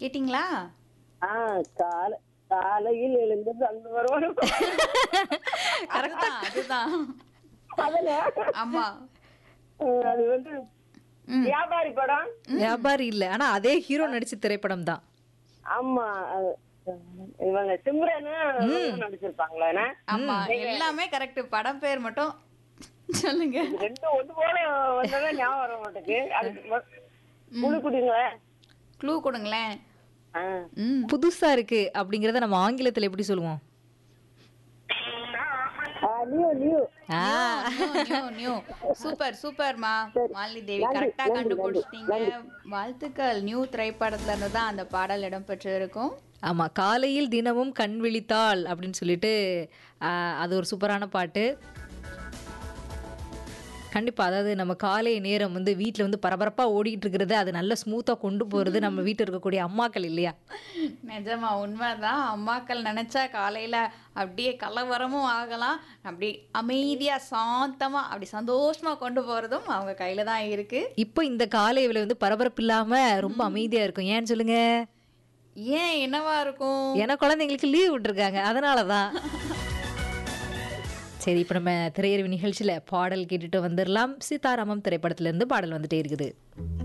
கேட்டிங்களா? ஆ கால காலையில் எழுந்தது அந்த வருவாங்க. அதுதான் அதுதான். அதுல ஆமா. அது வந்து ம். வியாபாரி படம். வியாபாரி இல்ல. ஆனா அதே ஹீரோ நடிச்ச திரைப்படம் தான். ஆமா. இவங்க சிம்ரனு இவங்களும் நடிச்சிருப்பாங்களா என்ன? ஆமா. எல்லாமே கரெக்ட். படம் பேர் மட்டும் சொல்லுங்க. இது ரெண்டும் ஒண்ணு போல வந்ததா ஞாபகம் வர மாட்டேங்குது. அதுக்கு குழு குடிங்களேன். க்ளூ கொடுங்களேன். ஆ. ம். புதுசா இருக்கு அப்படிங்கறத நம்ம ஆங்கிலத்துல எப்படி சொல்லுவோம்? New new. ஆ. நியூ. சூப்பர் சூப்பர்மா. மாலினி தேவி நன்றி, கரெக்டா நன்றி, கண்டுபிடிச்சிட்டீங்க. நன்றி. வாழ்த்துக்கள். நியூ திரைப்படத்துல இருந்து தான் அந்த பாடல் இடம்பெற்று இருக்கும். ஆமா. காலையில் தினமும் கண் விழித்தாள் அப்படின்னு சொல்லிட்டு அது ஒரு சூப்பரான பாட்டு. கண்டிப்பா. அதாவது நம்ம காலை நேரம் வந்து வீட்ல வந்து பரபரப்பா ஓடிட்டு இருக்கிறது, அது நல்ல ஸ்மூத்தா கொண்டு போறது நம்ம வீட்ல இருக்கக்கூடிய அம்மாக்கள் இல்லையா? நிஜமா உண்மைதான். அம்மாக்கள் நினைச்சா காலையில அப்படியே கலவரமும் ஆகலாம். அப்படி அமைதியா சாந்தமா அப்படி சந்தோஷமா கொண்டு போறதும் அவங்க கையில தான் இருக்கு. இப்போ இந்த காலை வேளை வந்து பரபரப்பு இல்லாம ரொம்ப அமைதியா இருக்கும். ஏன்னு சொல்லுங்க? ஏன் என்னவா இருக்கும்? ஏன்னா குழந்தைங்களுக்கு லீவ் விட்டுருக்காங்க. அதனால தான். சரி, இப்போ நம்ம திரையரவு நிகழ்ச்சியில பாடல் கேட்டுட்டு வந்துடலாம். சீதாராமம் திரைப்படத்துல இருந்து பாடல் வந்துட்டே இருக்குது.